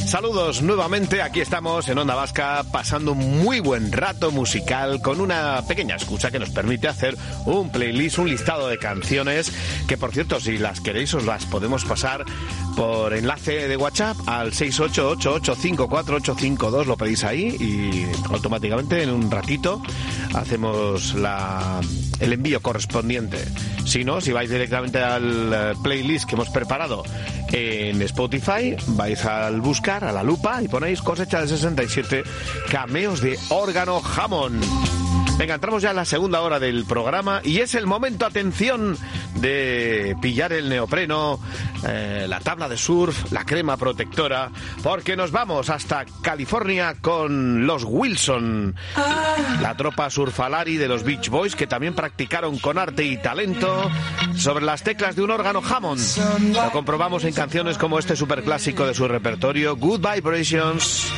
Saludos nuevamente, aquí estamos en Onda Vasca pasando un muy buen rato musical con una pequeña excusa que nos permite hacer un playlist, un listado de canciones que, por cierto, si las queréis os las podemos pasar por enlace de WhatsApp al 688854852, lo pedís ahí y automáticamente en un ratito hacemos el envío correspondiente. Si no, si vais directamente al playlist que hemos preparado en Spotify, vais al buscar, a la lupa y ponéis Cosecha de 67 cameos de Órgano Hammond. Venga, entramos ya en la segunda hora del programa y es el momento, atención, de pillar el neopreno, la tabla de surf, la crema protectora, porque nos vamos hasta California con los Wilson, la tropa surfalari de los Beach Boys, que también practicaron con arte y talento sobre las teclas de un órgano Hammond. Lo comprobamos en canciones como este superclásico de su repertorio, Good Vibrations.